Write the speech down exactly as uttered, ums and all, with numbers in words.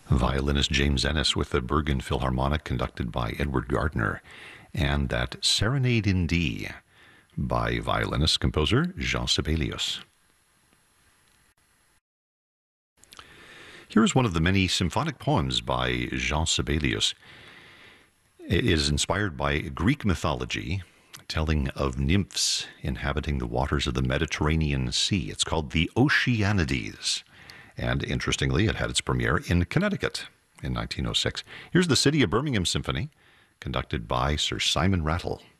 Violinist James Ennis with the Bergen Philharmonic, conducted by Edward Gardner, and that Serenade in D by violinist composer Jean Sibelius. Here is one of the many symphonic poems by Jean Sibelius. It is inspired by Greek mythology, telling of nymphs inhabiting the waters of the Mediterranean Sea. It's called the Oceanides. And interestingly, it had its premiere in Connecticut in nineteen oh six. Here's the City of Birmingham Symphony, conducted by Sir Simon Rattle.